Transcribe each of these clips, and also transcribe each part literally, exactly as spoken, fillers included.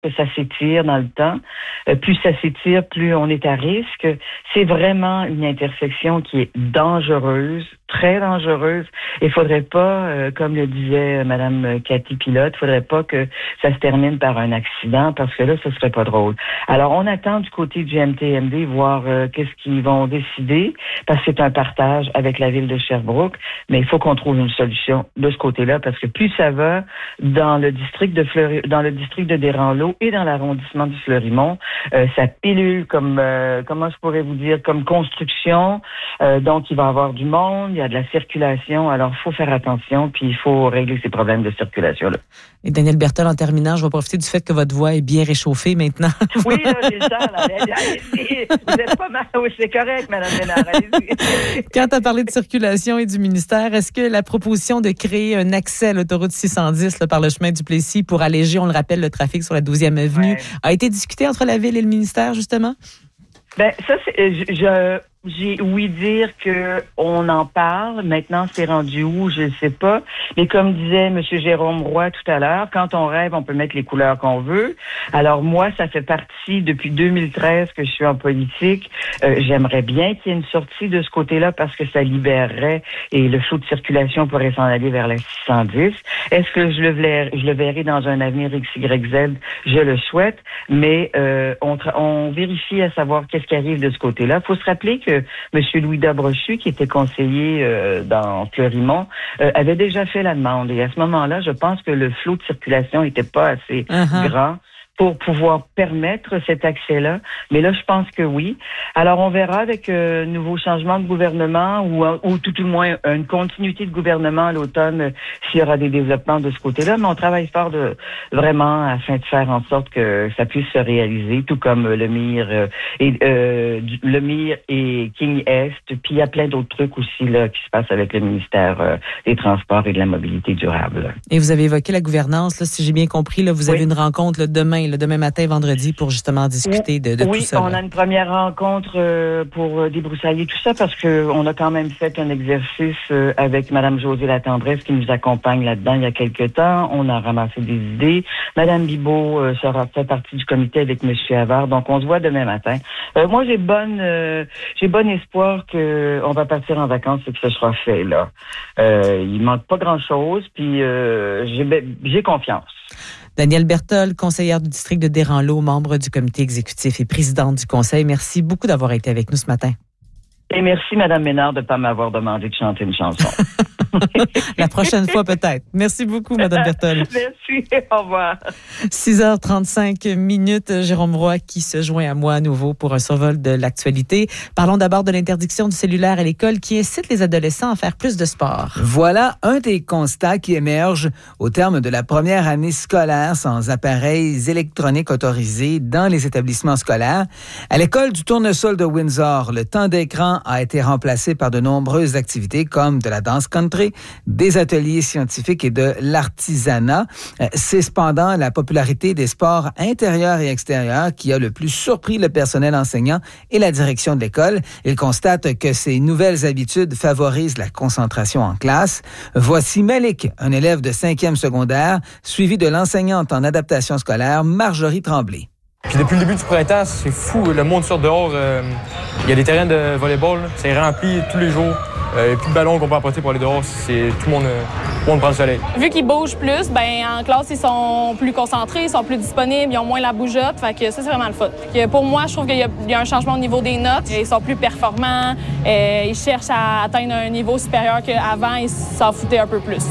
que ça s'étire dans le temps. Euh, plus ça s'étire, plus on est à risque. C'est vraiment une intersection qui est dangereuse, très dangereuse. Il faudrait pas, euh, comme le disait Madame Cathy Pilote, il faudrait pas que ça se termine par un accident, parce que là, ce serait pas drôle. Alors, on attend du côté du M T M D voir euh, qu'est-ce qu'ils vont décider, parce que c'est un partage avec la ville de Sherbrooke, mais il faut qu'on trouve une solution de ce côté-là, parce que plus ça va dans le district de Fleury, dans le district de Desranleau et dans l'arrondissement du Fleurimont, euh, ça pilule comme, euh, comment je pourrais vous dire, comme construction, euh, donc il va y avoir du monde, il y a de la circulation, alors il faut faire attention, puis il faut régler ces problèmes de circulation-là. Et Daniel Berthold, en terminant, je vais profiter du fait que votre voix est bien réchauffée maintenant. Oui, là, j'ai le temps, là. Allez-y. Vous êtes pas mal. Oui, c'est correct, Mme Ménard. Allez-y. Quand tu as parlé de circulation et du ministère, est-ce que la proposition de créer un accès à l'autoroute six cent dix là, par le chemin du Plessis pour alléger, on le rappelle, le trafic sur la douzième avenue, ouais, a été discutée entre la ville et le ministère, justement? Ben, ça, c'est, je, je j'ai ouï dire que on en parle. Maintenant, c'est rendu où, je ne sais pas. Mais comme disait M. Jérôme Roy tout à l'heure, quand on rêve, on peut mettre les couleurs qu'on veut. Alors moi, ça fait partie depuis deux mille treize que je suis en politique. Euh, j'aimerais bien qu'il y ait une sortie de ce côté-là parce que ça libérerait et le flot de circulation pourrait s'en aller vers la six cent dix. Est-ce que je le verrai, je le verrai dans un avenir X Y Z? Je le souhaite, mais euh, on, tra- on vérifie à savoir qu'est-ce qui arrive de ce côté-là. Il faut se rappeler que M. Louis Dabrochu, qui était conseiller euh, dans Fleurimont, euh, avait déjà fait la demande. Et à ce moment-là, je pense que le flot de circulation n'était pas assez uh-huh. grand pour pouvoir permettre cet accès-là. Mais là, je pense que oui. Alors, on verra avec euh, nouveau changement de gouvernement ou, ou tout au moins une continuité de gouvernement à l'automne euh, s'il y aura des développements de ce côté-là. Mais on travaille fort de, vraiment afin de faire en sorte que ça puisse se réaliser, tout comme euh, le M I R euh, et euh, le M I R et King Est. Puis il y a plein d'autres trucs aussi là qui se passent avec le ministère euh, des Transports et de la Mobilité durable. Et vous avez évoqué la gouvernance, là, si j'ai bien compris, là, vous oui. avez une rencontre là, demain, là, demain matin, vendredi, pour justement discuter de, de oui, tout ça. Oui, on là. a une première rencontre euh, pour débroussailler tout ça parce que on a quand même fait un exercice euh, avec Mme Josée Latendresse qui nous accompagne là-dedans il y a quelque temps. On a ramassé des idées. Mme Bibeau euh, sera fait partie du comité avec M. Havard. Donc, on se voit demain matin. Euh, moi, j'ai bonne euh, j'ai bon espoir qu'on va partir en vacances et que ce sera fait, là. Euh, il manque pas grand-chose, puis euh, j'ai, j'ai confiance. Danielle Berthold, conseillère du district de Desranleau, membre du comité exécutif et présidente du conseil. Merci beaucoup d'avoir été avec nous ce matin. Et merci, Mme Ménard, de ne pas m'avoir demandé de chanter une chanson. La prochaine fois, peut-être. Merci beaucoup, Mme Berthold. Merci. Au revoir. six heures trente-cinq minutes. Jérôme Roy qui se joint à moi à nouveau pour un survol de l'actualité. Parlons d'abord de l'interdiction du cellulaire à l'école qui incite les adolescents à faire plus de sport. Voilà un des constats qui émerge au terme de la première année scolaire sans appareils électroniques autorisés dans les établissements scolaires. À l'école du Tournesol de Windsor, le temps d'écran a été remplacé par de nombreuses activités comme de la danse country, des ateliers scientifiques et de l'artisanat. C'est cependant la popularité des sports intérieurs et extérieurs qui a le plus surpris le personnel enseignant et la direction de l'école. Il constate que ces nouvelles habitudes favorisent la concentration en classe. Voici Malik, un élève de cinquième secondaire, suivi de l'enseignante en adaptation scolaire, Marjorie Tremblay. Puis depuis le début du printemps, c'est fou, le monde sort dehors. Euh, il y a des terrains de volleyball, c'est rempli tous les jours. Il n'y a plus de ballons qu'on peut apporter pour aller dehors. C'est, tout, le monde, euh, tout le monde prend le soleil. Vu qu'ils bougent plus, ben en classe, ils sont plus concentrés, ils sont plus disponibles, ils ont moins la bougeotte. Fait que ça, c'est vraiment le fun. Que pour moi, je trouve qu'il y a, il y a un changement au niveau des notes. Ils sont plus performants. Euh, ils cherchent à atteindre un niveau supérieur qu'avant. Ils s'en foutaient un peu plus.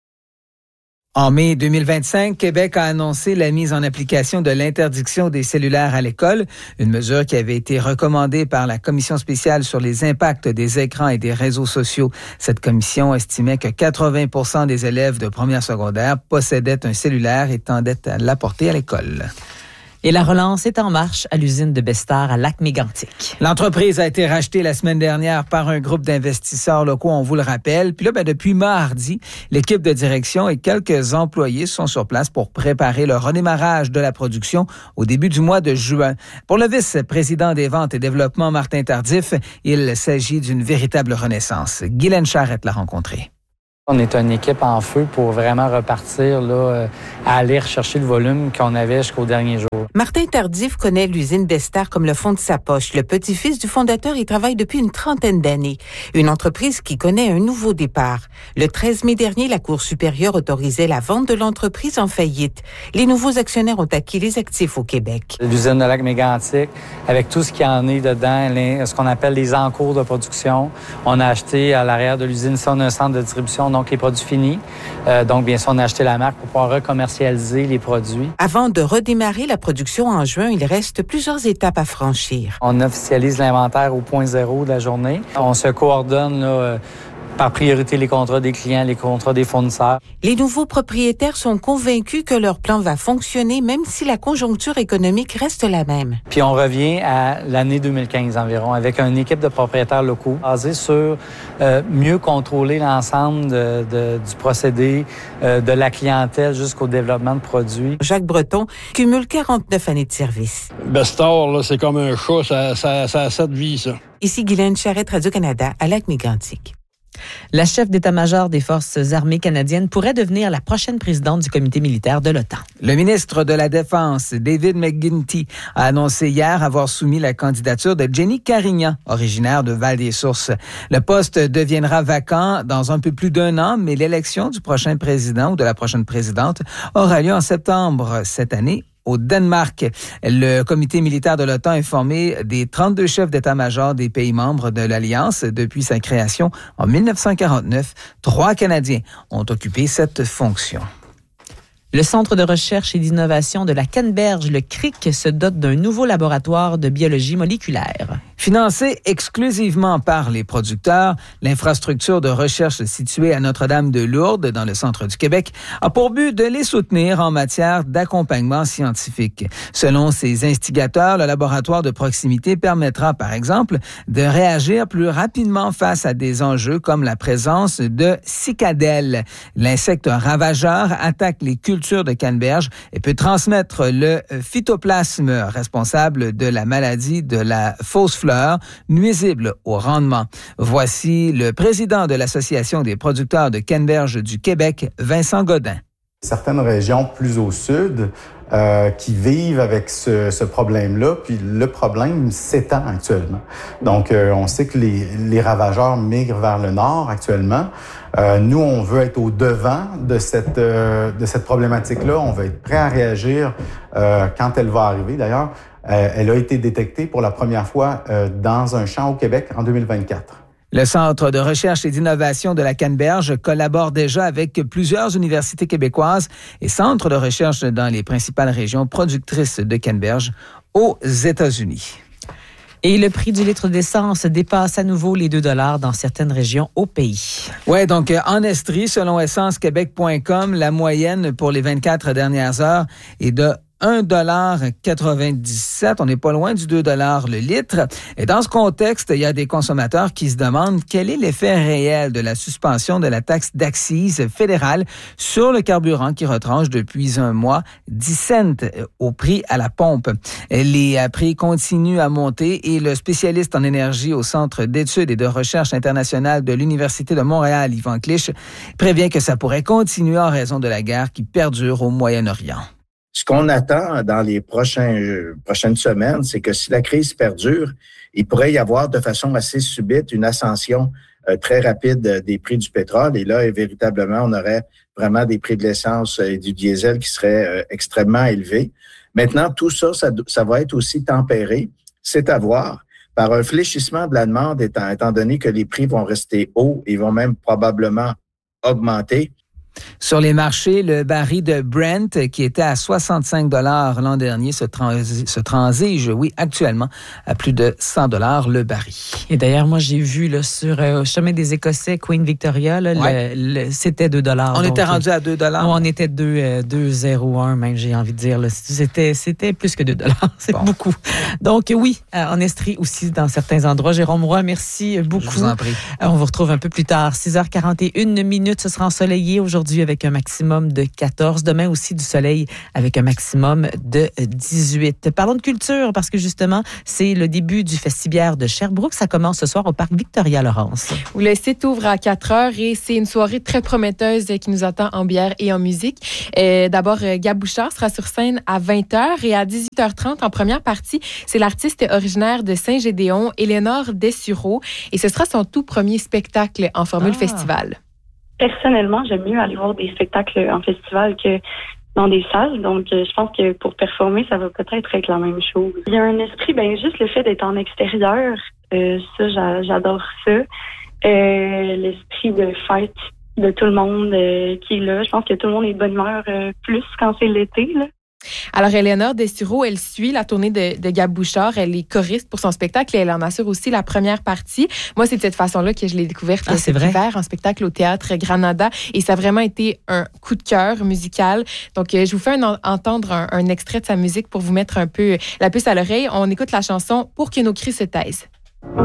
En mai deux mille vingt-cinq, Québec a annoncé la mise en application de l'interdiction des cellulaires à l'école, une mesure qui avait été recommandée par la Commission spéciale sur les impacts des écrans et des réseaux sociaux. Cette commission estimait que quatre-vingts pour cent des élèves de première secondaire possédaient un cellulaire et tendaient à l'apporter à l'école. Et la relance est en marche à l'usine de Bestar à Lac-Mégantic. L'entreprise a été rachetée la semaine dernière par un groupe d'investisseurs locaux, on vous le rappelle. Puis là, ben, depuis mardi, l'équipe de direction et quelques employés sont sur place pour préparer le redémarrage de la production au début du mois de juin. Pour le vice-président des ventes et développement, Martin Tardif, il s'agit d'une véritable renaissance. Guylaine Charrette l'a rencontré. On est une équipe en feu pour vraiment repartir, là, à aller rechercher le volume qu'on avait jusqu'au dernier jour. Martin Tardif connaît l'usine Bestar comme le fond de sa poche. Le petit-fils du fondateur y travaille depuis une trentaine d'années. Une entreprise qui connaît un nouveau départ. Le treize mai dernier, la Cour supérieure autorisait la vente de l'entreprise en faillite. Les nouveaux actionnaires ont acquis les actifs au Québec. L'usine de Lac-Mégantic, avec tout ce qui en est dedans, les, ce qu'on appelle les encours de production. On a acheté à l'arrière de l'usine, ça, on a un centre de distribution, donc les produits finis. Euh, donc, bien sûr, on a acheté la marque pour pouvoir recommercialiser les produits. Avant de redémarrer la production en juin, il reste plusieurs étapes à franchir. On officialise l'inventaire au point zéro de la journée. On se coordonne là, par priorité les contrats des clients, les contrats des fournisseurs. Les nouveaux propriétaires sont convaincus que leur plan va fonctionner même si la conjoncture économique reste la même. Puis on revient à l'année deux mille quinze environ avec une équipe de propriétaires locaux basée sur euh, mieux contrôler l'ensemble de, de, du procédé, euh, de la clientèle jusqu'au développement de produits. Jacques Breton cumule quarante-neuf années de service. Bestar, là, c'est comme un chat, ça, ça, ça a sept vies, ça. Ici Guylaine Charette, Radio-Canada, à Lac-Mégantic. La chef d'état-major des Forces armées canadiennes pourrait devenir la prochaine présidente du comité militaire de l'OTAN. Le ministre de la Défense, David McGuinty, a annoncé hier avoir soumis la candidature de Jenny Carignan, originaire de Val-des-Sources. Le poste deviendra vacant dans un peu plus d'un an, mais l'élection du prochain président ou de la prochaine présidente aura lieu en septembre cette année au Danemark. Le comité militaire de l'OTAN est formé des trente-deux chefs d'état-major des pays membres de l'Alliance depuis sa création en dix-neuf cent quarante-neuf. Trois Canadiens ont occupé cette fonction. Le Centre de recherche et d'innovation de la Canneberge, le C R I C, se dote d'un nouveau laboratoire de biologie moléculaire. Financé exclusivement par les producteurs, l'infrastructure de recherche située à Notre-Dame-de-Lourdes, dans le centre du Québec, a pour but de les soutenir en matière d'accompagnement scientifique. Selon ses instigateurs, le laboratoire de proximité permettra, par exemple, de réagir plus rapidement face à des enjeux comme la présence de cicadelles. L'insecte ravageur attaque les cultures de canneberge et peut transmettre le phytoplasme responsable de la maladie de la fausse fleur, nuisible au rendement. Voici le président de l'Association des producteurs de canneberge du Québec, Vincent Godin. Certaines régions plus au sud euh, qui vivent avec ce, ce problème-là, puis le problème s'étend actuellement. Donc, euh, on sait que les, les ravageurs migrent vers le nord actuellement. Euh, nous, on veut être au devant de cette euh, de cette problématique-là. On veut être prêt à réagir euh, quand elle va arriver. D'ailleurs, euh, elle a été détectée pour la première fois euh, dans un champ au Québec en deux mille vingt-quatre. Le Centre de recherche et d'innovation de la Canneberge collabore déjà avec plusieurs universités québécoises et centres de recherche dans les principales régions productrices de canneberge aux États-Unis. Et le prix du litre d'essence dépasse à nouveau les deux dollars dans certaines régions au pays. Oui, donc en Estrie, selon essence québec point com, la moyenne pour les vingt-quatre dernières heures est de un dollar quatre-vingt-dix-sept. On n'est pas loin du deux dollars le litre. Et dans ce contexte, il y a des consommateurs qui se demandent quel est l'effet réel de la suspension de la taxe d'accise fédérale sur le carburant qui retranche depuis un mois dix cents au prix à la pompe. Les prix continuent à monter et le spécialiste en énergie au Centre d'études et de recherche internationale de l'Université de Montréal, Yvan Clich, prévient que ça pourrait continuer en raison de la guerre qui perdure au Moyen-Orient. Ce qu'on attend dans les prochains, euh, prochaines semaines, c'est que si la crise perdure, il pourrait y avoir de façon assez subite une ascension euh, très rapide des prix du pétrole. Et là, et véritablement, on aurait vraiment des prix de l'essence et du diesel qui seraient euh, extrêmement élevés. Maintenant, tout ça, ça, ça va être aussi tempéré, c'est à voir, par un fléchissement de la demande, étant, étant donné que les prix vont rester hauts et vont même probablement augmenter. Sur les marchés, le baril de Brent, qui était à soixante-cinq dollars l'an dernier, se, transi- se transige, oui, actuellement, à plus de cent dollars le baril. Et d'ailleurs, moi, j'ai vu là, sur euh, chemin des Écossais, Queen Victoria, là, ouais. le, le, c'était deux dollars. On donc, était rendu à deux dollars. On était deux virgule zéro un, même, j'ai envie de dire. Là. C'était, c'était plus que deux dollars. C'est bon. Beaucoup. Donc, oui, en Estrie aussi, dans certains endroits. Jérôme Roy, merci beaucoup. Je vous en prie. On vous retrouve un peu plus tard. six heures quarante et une minutes, ce sera ensoleillé aujourd'hui. aujourd'hui avec un maximum de quatorze. Demain aussi du soleil avec un maximum de dix-huit. Parlons de culture parce que justement, c'est le début du Festibiaire de Sherbrooke. Ça commence ce soir au parc Victoria-Laurence. Où le site ouvre à quatre heures et c'est une soirée très prometteuse qui nous attend en bière et en musique. Euh, d'abord, Gab Bouchard sera sur scène à vingt heures et à dix-huit heures trente, en première partie, c'est l'artiste originaire de Saint-Gédéon, Éléonore Dessureau, et ce sera son tout premier spectacle en formule ah. festival. Personnellement, j'aime mieux aller voir des spectacles en festival que dans des salles. Donc, je pense que pour performer, ça va peut-être être la même chose. Il y a un esprit, ben juste le fait d'être en extérieur, euh, ça, j'a, j'adore ça. Euh, l'esprit de fête de tout le monde euh, qui est là. Je pense que tout le monde est de bonne humeur euh, plus quand c'est l'été, là. Alors, Éléonore Dessureau, elle suit la tournée de, de Gab Bouchard. Elle est choriste pour son spectacle et elle en assure aussi la première partie. Moi, c'est de cette façon-là que je l'ai découverte ah, cet vrai? hiver en spectacle au Théâtre Granada. Et ça a vraiment été un coup de cœur musical. Donc, je vous fais un, entendre un, un extrait de sa musique pour vous mettre un peu la puce à l'oreille. On écoute la chanson « Pour que nos cris se taisent ».